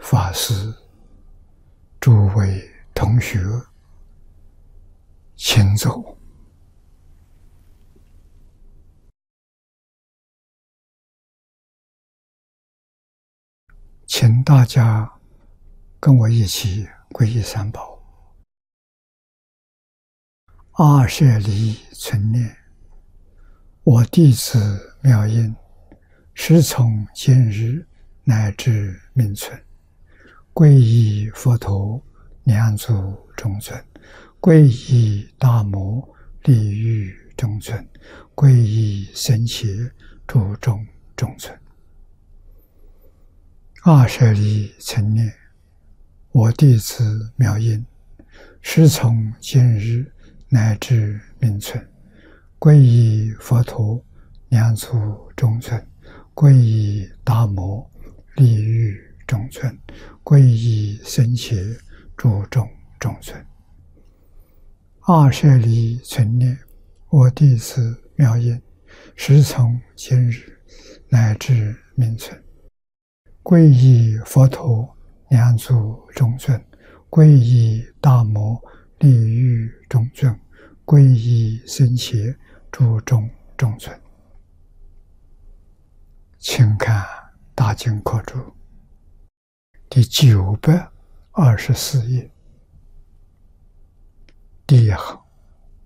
法师、诸位同学，请走。请大家跟我一起皈依三宝。阿舍离存念，我弟子妙音，时从今日乃至命存，皈依佛陀，两足中尊；皈依大摩，利欲中尊；皈依僧伽，诸众中尊。阿舍离存念，我弟子妙音，时从今日乃至命存，皈依佛陀，两足中尊；皈依大摩，利欲中尊；皈依僧伽，诸众中尊。阿舍离存念，我弟子妙音，时从今日乃至命存，皈依佛陀，两足中尊；皈依大摩，利欲中尊；皈依僧伽，诸众中尊。请看大经课注第924页第一行，